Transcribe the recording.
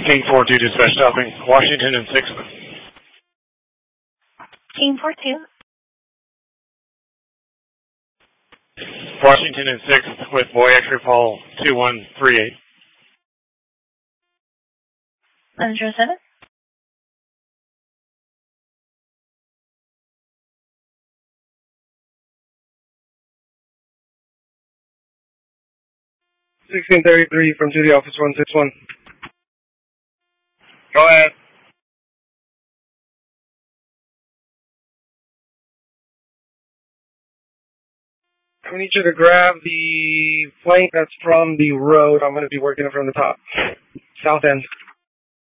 King 4-2 dispatch stopping Washington and 6th. King 4-2. Washington and 6th with Boy X-ray Paul 2138. 107. $1633 from Duty Office 161. Go ahead. I need you to grab the flank that's from the road. I'm going to be working it from the top. South end.